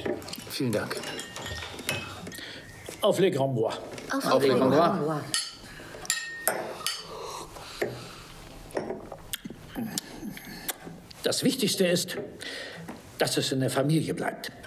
Vielen Dank. Auf les Grands Bois. Auf les Grands Bois. Das Wichtigste ist, dass es in der Familie bleibt.